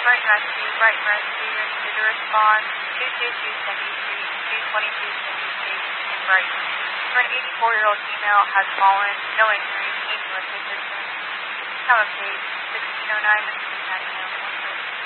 Brighton Rescue. You needed to respond 222 Cindy Street, 222 Cindy Street in Brighton. For an 84-year-old female has fallen, no injuries, needs emergency assistance. Time of case 1609 Mississippi National.